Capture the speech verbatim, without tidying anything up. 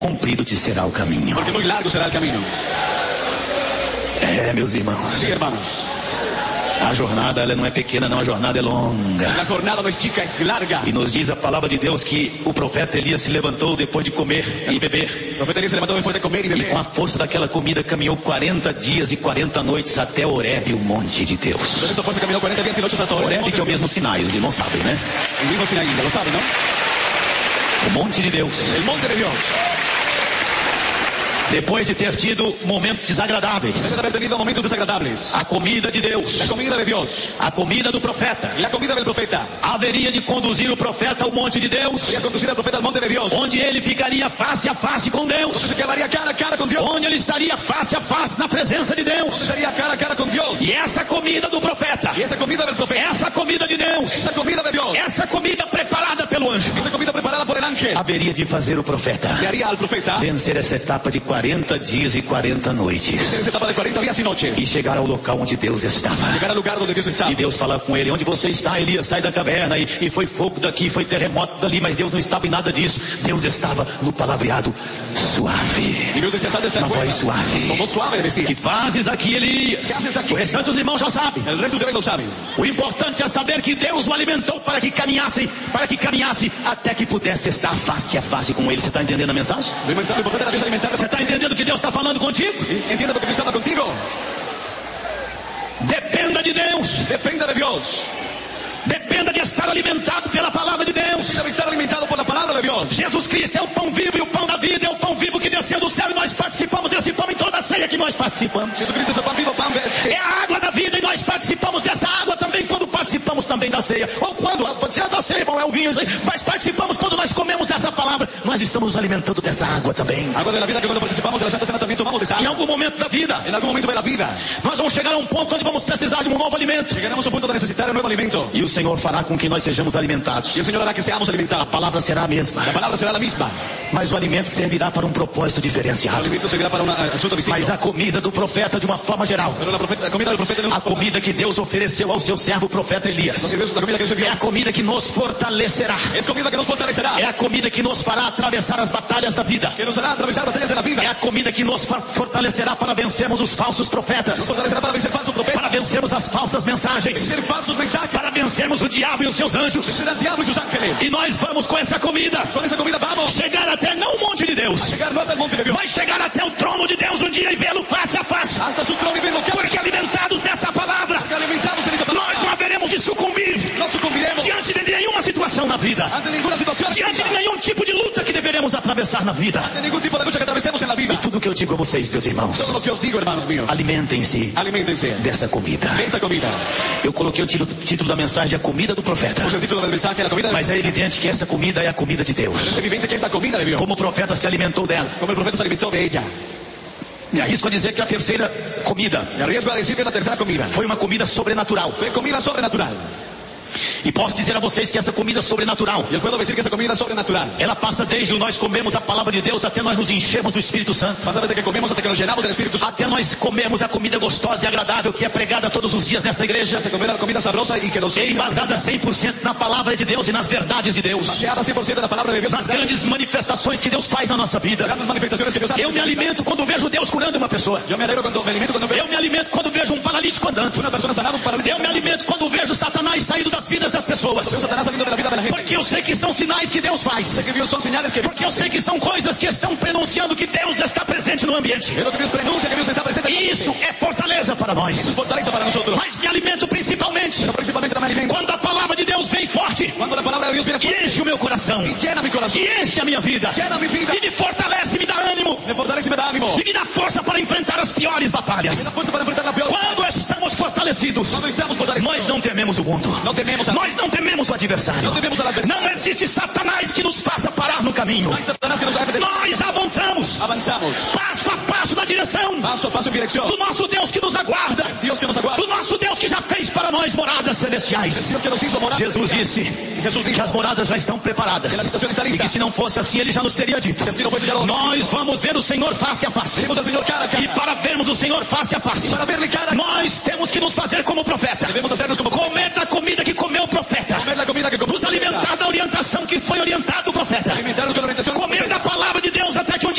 comprido te será o caminho. Porque muy largo será el camino. É, meus irmãos. Sí, hermanos. A jornada, ela não é pequena, não. A jornada é longa. La jornada no es chica, es larga. E nos diz a palavra de Deus que o profeta Elias se levantou depois de comer e beber. El profeta Elías se levantó después de comer y E beber. com a força daquela comida caminhou quarenta dias e quarenta noites até Horebe, o monte de Deus. Entonces esa fuerza caminó cuarenta días y noches hasta ahora. Horebe, que é o mesmo Sinai, os irmãos sabem, né? El mismo Sinaí, ya lo saben, ¿no? O monte de Deus. El monte de Dios. Depois de ter tido momentos desagradáveis, Después de haber tenido momentos desagradables. a comida de Deus, La comida de Dios. a comida do profeta, Y la comida del profeta. haveria de conduzir o profeta ao monte de Deus, Voy a conducir al profeta al monte de Dios. onde ele ficaria face a face com Deus, Se quedaría cara a cara con Dios. onde ele estaria face a face na presença de Deus. Estaría cara a cara con Dios. E essa comida do profeta, Y esa comida del profeta. essa comida de Deus, Esa comida de Dios. essa comida preparada pelo anjo, Esa comida preparada por el ángel. haveria de fazer o profeta Le haría al profeta vencer essa etapa de quarenta dias e quarenta noites esa etapa de cuarenta días y noches. e chegar ao local onde Deus estava. Llegar al lugar donde Dios está. E Deus fala com ele: onde você está, Elias? Sai da caverna. E, e foi fogo daqui, foi terremoto dali, mas Deus não estava em nada disso. Deus estava no palavreado suave. Y Dios decía, sal de esa Uma cueva. voz suave. Como suave decía. Que fazes aqui, Elias? Que haces aqui? O restante dos irmãos já sabem. El resto ustedes lo saben. O importante é saber que Deus o alimentou para que caminhasse, para que caminhasse até que pudesse estar face a face com ele. Você está entendendo a mensagem? Lo importante era Dios alimentar. Você está entendendo o que Deus está falando contigo? Entiende lo que Dios habla contigo. Dependa de Deus. Dependa de Dios. Dependa de estar alimentado pela palavra de Deus. Debe estar alimentado por la palabra de Dios. Jesus Cristo é o pão vivo e o pão da vida, é o pão vivo que desceu do céu e nós participamos desse pão em toda a ceia que nós participamos. Jesucristo es el pan vivo, pan de... É a água da vida e nós participamos dessa água também quando participamos também da ceia. Ou quando, pode ser da ceia, é o vinho, mas participamos quando nós comemos dessa palavra. Nós estamos nos alimentando dessa água também. Agua de la vida que cuando participamos de la Santa Cena también tomamos de esa Em agua. algum momento da vida, En algún momento de la vida nós vamos chegar a um ponto onde vamos precisar de um novo alimento. llegaremos a un punto de necesitar un nuevo alimento. E o Senhor fará com que nós sejamos alimentados. Y el Señor hará que seamos A alimentados. palavra será a mesma, La palabra será la misma. mas o alimento servirá para um propósito El diferenciado. alimento servirá para un asunto distinto. Mas a comida do profeta, de uma forma geral, Pero la, profeta, la comida del profeta no a es comida que Deus ofereceu ao seu servo, o profeta Elias, la comida que Dios é envió. a comida que nos fortalecerá. Es comida que nos fortalecerá. É a comida que nos fará atravessar as batalhas da vida. Que nos hará atravesar batallas de la vida. É a comida que nos fa- fortalecerá para vencermos os falsos profetas, Nos fortalecerá para vencer falsos profetas. para vencermos as falsas mensagens, Vencer falsos mensajes. para vencermos o diabo e os seus anjos. Vencer al diablo y sus ángeles. E nós vamos com essa comida Con esa comida vamos chegar até não o monte de Deus, a llegar no hasta el monte de Dios. mas chegar até o trono de Deus um dia e vê-lo face a face. Hasta su trono y verlo que Porque alimentados dessa palavra, alimentados en esta palabra. nós não haveremos de sucumbir No sucumbiremos diante de nenhuma situação na vida, ante ninguna situación. diante de nenhum tipo de luta que deveremos atravessar na vida. Ante ningún tipo de lucha que atravesemos en la vida. Tudo que eu digo a vocês, meus irmãos, Todo lo que os digo, hermanos míos. alimentem-se Aliméntense dessa comida. de esta comida. Eu coloquei o título, título da mensagem, a comida do profeta. Puse el título del mensaje, la comida de Mas é evidente que essa comida é a comida de Deus. Es evidente que esta comida de Dios. Como o profeta se alimentou dela. Como el profeta se alimentó de ella. Me arrisco a dizer que a terceira comida Me arriesgo a decir que la tercera comida foi uma comida sobrenatural. fue comida sobrenatural. E posso dizer a vocês que essa comida sobrenatural, Y os puedo decir que esa comida es sobrenatural. ela passa desde o nós comemos a palavra de Deus até nós nos enchermos do Espírito Santo. Pasa desde que comemos hasta que nos llenamos del Espíritu Santo. Até nós comemos a comida gostosa e agradável que é pregada todos os dias nessa igreja. Hasta comer la comida sabrosa y que nos É embasada cem por cento na palavra de Deus e nas verdades de Deus. baseada cien por ciento en la palabra de Dios. Nas grandes manifestações que Deus faz na nossa vida. Grandes manifestaciones que Dios hace. Eu me alimento quando vejo Deus curando uma pessoa. Yo me alegro cuando me alimento cuando veo Eu me alimento quando vejo um paralítico andando. una persona sanada, un paralítico. Eu me alimento quando vejo Satanás saindo das vidas das pessoas. Veo Satanás saliendo de la vida de la gente. Porque eu sei que são sinais que Deus faz. Sé que Dios son señales que Dios Porque eu sei que são coisas que estão prenunciando que Deus está presente no ambiente. es lo que Dios pronuncia, que Dios está presente. E isso é fortaleza para nós. Es fortaleza para nosotros. Mas me alimento principalmente Pero principalmente también alimento. quando a palavra de Deus vem forte Cuando la palabra de Dios viene e fuerte enche o meu coração, y llena mi corazón. e enche a minha vida, Llena mi vida. e me fortalece, me dá ânimo, Me fortalece y me da ánimo. e me dá força para enfrentar as piores Me da batalhas. fuerza para enfrentar la peor. Quando estamos fortalecidos, Cuando estamos fortalecidos. nós não tememos o mundo, No tememos a nós não tememos o adversário. No tememos al adversario. Não existe Satanás que nos faça parar no caminho. No hay Satanás que nos haga detener. Nós avançamos Avanzamos. passo a passo na direção Paso a paso en dirección. do nosso Deus que nos aguarda, Dios que nos aguarda. do nosso Deus que já fez para nós moradas celestiais. Dios que nos hizo morar. Jesus disse Jesús que dijo as moradas já estão preparadas que la habitación está e lista. que se não fosse assim ele já nos teria dito. Que si no fuese ya lo Nós vamos ver o Senhor face a face. Veremos al Señor cara a E cara. para vermos o Senhor face a face, Para verle cara a cara. nós temos que nos fazer como profeta. Debemos hacernos como Comer da comida que comeu o profeta. comer la comida que comemos. Nos alimentar da orientação que foi orientado o profeta. Alimentarnos con la orientación. Comer da palavra de Deus